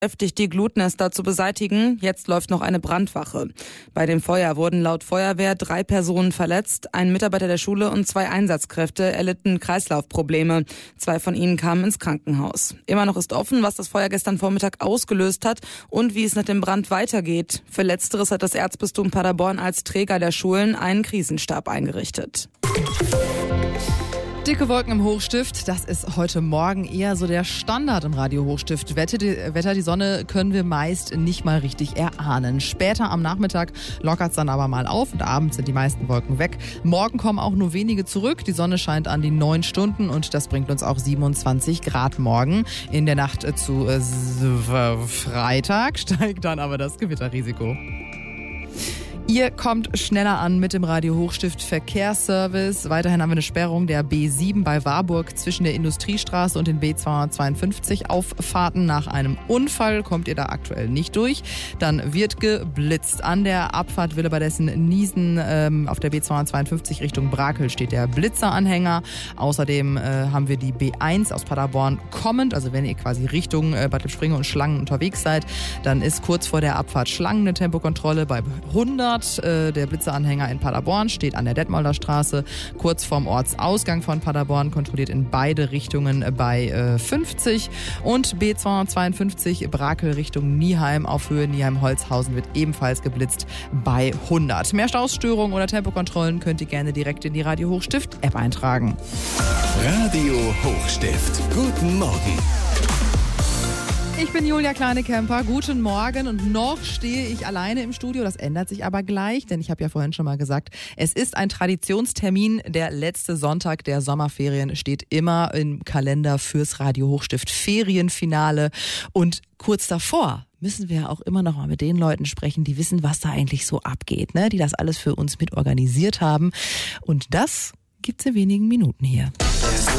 beschäftigt, die Glutnester zu beseitigen. Jetzt läuft noch eine Brandwache. Bei dem Feuer wurden laut Feuerwehr 3 Personen verletzt. Ein Mitarbeiter der Schule und 2 Einsatzkräfte erlitten Kreislaufprobleme. 2 von ihnen kamen ins Krankenhaus. Immer noch ist offen, was das Feuer gestern Vormittag ausgelöst hat und wie es nach dem Brand weitergeht. Für Letzteres hat das Erzbistum Paderborn als Träger der Schulen einen Krisenstab eingerichtet. Dicke Wolken im Hochstift, das ist heute Morgen eher so der Standard im Radio Hochstift. Wetter, die Sonne können wir meist nicht mal richtig erahnen. Später am Nachmittag lockert es dann aber mal auf und abends sind die meisten Wolken weg. Morgen kommen auch nur wenige zurück. Die Sonne scheint an die 9 Stunden und das bringt uns auch 27 Grad morgen. In der Nacht zu Freitag steigt dann aber das Gewitterrisiko. Ihr kommt schneller an mit dem Radio Hochstift Verkehrsservice. Weiterhin haben wir eine Sperrung der B7 bei Warburg zwischen der Industriestraße und den B252 Auffahrten. Nach einem Unfall kommt ihr da aktuell nicht durch. Dann wird geblitzt. An der Abfahrt Willebadessen-Niesen auf der B252 Richtung Brakel steht der Blitzeranhänger. Außerdem haben wir die B1 aus Paderborn kommend. Also wenn ihr quasi Richtung Bad Lippspringe und Schlangen unterwegs seid, dann ist kurz vor der Abfahrt Schlangen eine Tempokontrolle bei 100. Der Blitzeranhänger in Paderborn steht an der Detmolder Straße. Kurz vorm Ortsausgang von Paderborn kontrolliert in beide Richtungen bei 50. Und B252 Brakel Richtung Nieheim auf Höhe Nieheim-Holzhausen wird ebenfalls geblitzt bei 100. Mehr Stausstörungen oder Tempokontrollen könnt ihr gerne direkt in die Radio Hochstift App eintragen. Radio Hochstift. Guten Morgen. Ich bin Julia Kleine-Kemper, guten Morgen und noch stehe ich alleine im Studio. Das ändert sich aber gleich, denn ich habe ja vorhin schon mal gesagt, es ist ein Traditionstermin. Der letzte Sonntag der Sommerferien steht immer im Kalender fürs Radio Hochstift Ferienfinale und kurz davor müssen wir auch immer noch mal mit den Leuten sprechen, die wissen, was da eigentlich so abgeht, ne? Die das alles für uns mit organisiert haben und das gibt's in wenigen Minuten hier.